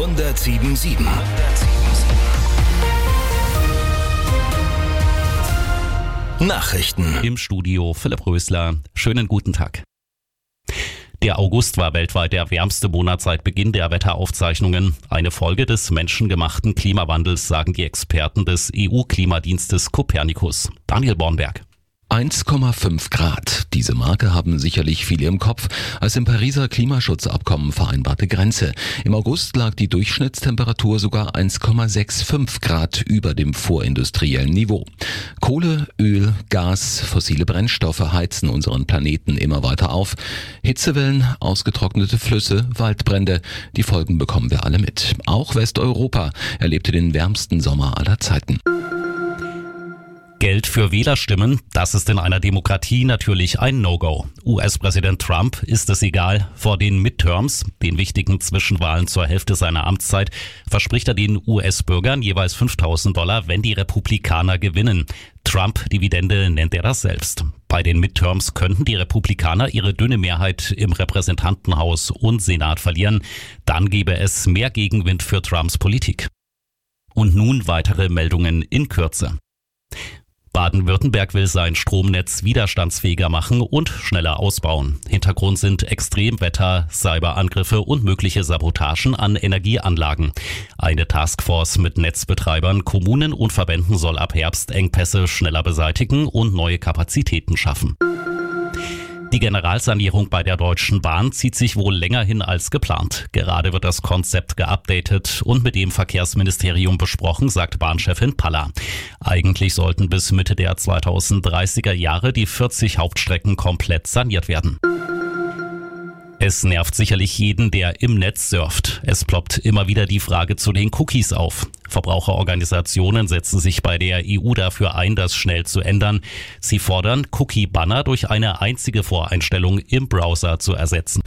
107.7. Nachrichten. Im Studio Philipp Rösler. Schönen guten Tag. Der August war weltweit der wärmste Monat seit Beginn der Wetteraufzeichnungen. Eine Folge des menschengemachten Klimawandels, sagen die Experten des EU-Klimadienstes Copernicus. Daniel Bornberg. 1,5 Grad. Diese Marke haben sicherlich viele im Kopf als im Pariser Klimaschutzabkommen vereinbarte Grenze. Im August lag die Durchschnittstemperatur sogar 1,65 Grad über dem vorindustriellen Niveau. Kohle, Öl, Gas, fossile Brennstoffe heizen unseren Planeten immer weiter auf. Hitzewellen, ausgetrocknete Flüsse, Waldbrände, die Folgen bekommen wir alle mit. Auch Westeuropa erlebte den wärmsten Sommer aller Zeiten. Geld für Wählerstimmen, das ist in einer Demokratie natürlich ein No-Go. US-Präsident Trump ist es egal. Vor den Midterms, den wichtigen Zwischenwahlen zur Hälfte seiner Amtszeit, verspricht er den US-Bürgern jeweils $5.000, wenn die Republikaner gewinnen. Trump-Dividende nennt er das selbst. Bei den Midterms könnten die Republikaner ihre dünne Mehrheit im Repräsentantenhaus und Senat verlieren. Dann gäbe es mehr Gegenwind für Trumps Politik. Und nun weitere Meldungen in Kürze. Baden-Württemberg will sein Stromnetz widerstandsfähiger machen und schneller ausbauen. Hintergrund sind Extremwetter, Cyberangriffe und mögliche Sabotagen an Energieanlagen. Eine Taskforce mit Netzbetreibern, Kommunen und Verbänden soll ab Herbst Engpässe schneller beseitigen und neue Kapazitäten schaffen. Die Generalsanierung bei der Deutschen Bahn zieht sich wohl länger hin als geplant. Gerade wird das Konzept geupdatet und mit dem Verkehrsministerium besprochen, sagt Bahnchefin Paller. Eigentlich sollten bis Mitte der 2030er Jahre die 40 Hauptstrecken komplett saniert werden. Es nervt sicherlich jeden, der im Netz surft. Es ploppt immer wieder die Frage zu den Cookies auf. Verbraucherorganisationen setzen sich bei der EU dafür ein, das schnell zu ändern. Sie fordern, Cookie-Banner durch eine einzige Voreinstellung im Browser zu ersetzen.